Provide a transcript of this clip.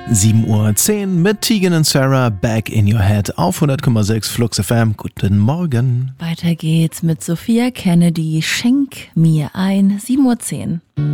7:10 Uhr mit Tegan und Sarah, Back in Your Head auf 100,6 Flux FM. Guten Morgen. Weiter geht's mit Sophia Kennedy, Schenk mir ein, 7:10 Uhr.